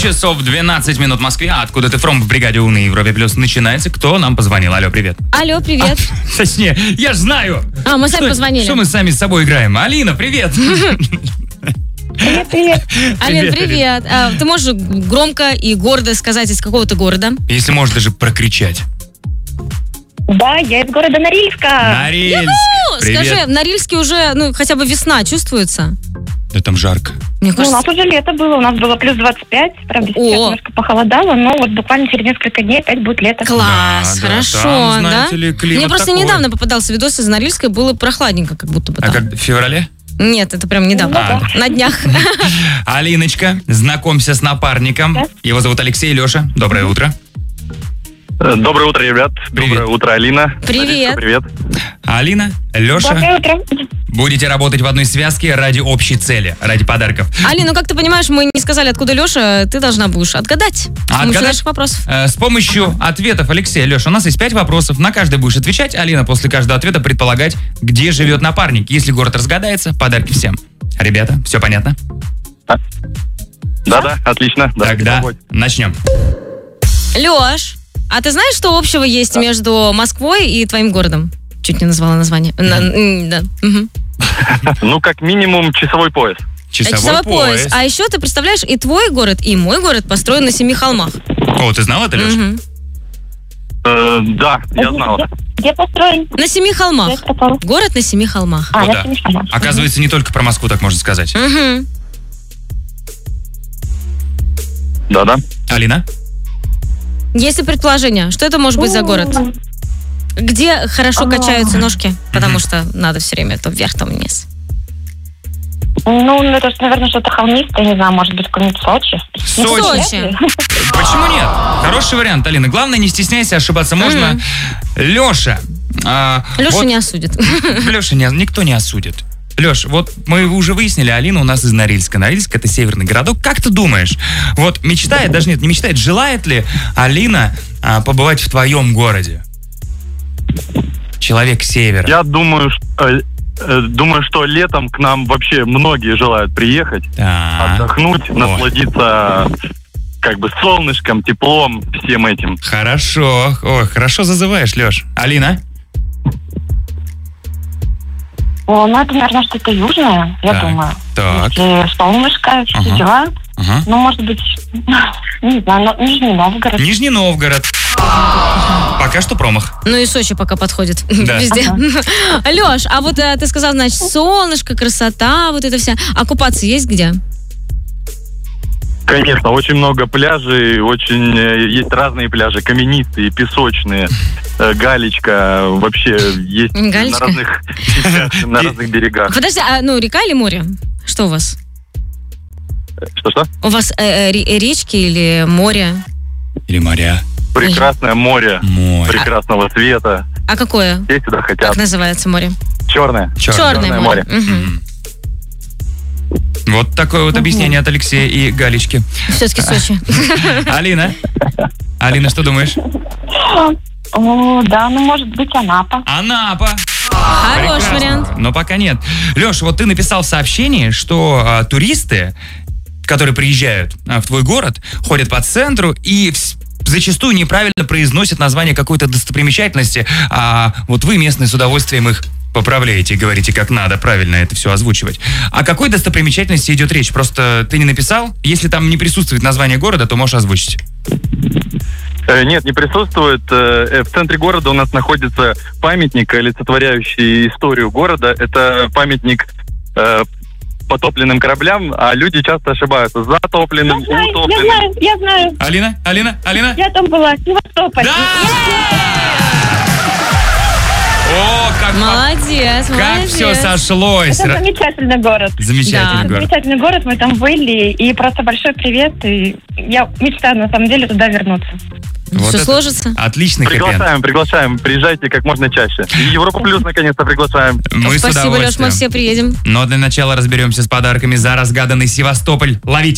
часов 12 минут в Москве. А откуда ты в бригаде «Умный» Европе Плюс начинается. Кто нам позвонил? Алло, привет. Алло, привет. Точнее, я же знаю. Мы сами позвонили. Что мы сами с собой играем? Алина, привет. Привет. Алин, привет. Ты можешь громко и гордо сказать, из какого ты города? Если можешь даже прокричать. Да, я из города Норильска. Норильск. Привет. Скажи, в Норильске уже, хотя бы весна чувствуется? Да там жарко. Мне У кажется... нас уже лето было, у нас было плюс 25, правда, сейчас немножко похолодало, но вот буквально через несколько дней опять будет лето. Класс, Да, хорошо, там, знаете ли, климат Мне просто такой. недавно попадался видос из Норильска, и было прохладненько, как будто бы там. А как, в феврале? Нет, это прям недавно, на днях. Алиночка, знакомься с напарником. Его зовут Алексей. Леша, доброе утро. Доброе утро, ребят. Привет. Доброе утро, Алина. Привет. Привет. Алина, Леша, Доброе утро. будете работать в одной связке ради общей цели, ради подарков. Алина, как ты понимаешь, мы не сказали, откуда Леша, ты должна будешь отгадать с помощью наших вопросов. С помощью ответов Алексея. Леша, у нас есть 5 вопросов, на каждый будешь отвечать. Алина после каждого ответа предполагать, где живет напарник. Если город разгадается, подарки всем. Ребята, все понятно? Да, отлично. Да, Тогда попробуй. начнем. Леш, а ты знаешь, что общего есть между Москвой и твоим городом? Чуть не назвала название. Да. Мгм. Ну, как минимум, часовой пояс. Часовой пояс. А еще ты представляешь, и твой город, и мой город построен на 7 холмах. О, ты знал это, Леша? Мгм. Да, я знал. Где построен? На 7 холмах. Я попала. Город на 7 холмах. О, на да. семи холмах. Оказывается, не только про Москву так можно сказать. Мгм. Да. Алина? Есть ли предположение, что это может быть за город? Где хорошо качаются ножки? Потому что надо все время то вверх, то вниз. Ну, это, наверное, что-то холмистое, не знаю, может быть, какой-нибудь Сочи. Сочи. Почему нет? Хороший вариант, Алина. Главное, не стесняйся, ошибаться можно. Леша. Леша не осудит. Леша, никто не осудит. Леш, вот мы уже выяснили, Алина у нас из Норильска. Норильск — это северный городок. Как ты думаешь, вот мечтает, даже нет, не мечтает, желает ли Алина побывать в твоем городе? Человек севера. Я думаю, что летом к нам вообще многие желают приехать, отдохнуть, насладиться как бы солнышком, теплом, всем этим. Хорошо. Ой, хорошо зазываешь, Леш. Алина? Ну, это, наверное, что-то южное, я думаю. Так. Если солнышко, все дела. Ага. Ну, может быть, не знаю, Нижний Новгород. Нижний Новгород. Пока что промах. Ну и Сочи пока подходит Да. везде. Леш, а вот ты сказал, значит, солнышко, красота, вот это вся. А купаться есть где? Конечно, очень много пляжей, очень есть разные пляжи, каменистые, песочные, галечка, вообще есть Галечка? на разных берегах. Подожди, река или море? Что у вас? Что? У вас речки или море? Или моря. Прекрасное море, прекрасного цвета. А какое? Все сюда хотят. Как называется море? Черное. Черное море. Мгм. Вот такое вот объяснение от Алексея и Галечки. Все-таки Сочи. Алина, что думаешь? О, да, может быть, Анапа. Анапа. Хороший Прекрасно. вариант. Но пока нет. Леш, вот ты написал в сообщении, что туристы, которые приезжают в твой город, ходят по центру и зачастую неправильно произносят название какой-то достопримечательности, а вот вы, местные, с удовольствием их поправляете и говорите, как надо правильно это все озвучивать. О какой достопримечательности идет речь? Просто ты не написал? Если там не присутствует название города, то можешь озвучить. Нет, не присутствует. В центре города у нас находится памятник, олицетворяющий историю города. Это памятник потопленным кораблям, а люди часто ошибаются. Затопленным, утопленным. Я знаю. Алина? Я там была, Севастополь. Да! О, Молодец, как молодец. все сошлось. Это замечательный город. Замечательный Да. город. Замечательный город, мы там были, и просто большой привет, и я мечтаю, на самом деле, туда вернуться. Вот Все это сложится. Отличный хэппи-энд. Приглашаем. Приезжайте как можно чаще. И Европу Плюс наконец-то приглашаем. Мы с Спасибо, Леш, мы удовольствием. все приедем. Но для начала разберемся с подарками за разгаданный Севастополь. Ловите.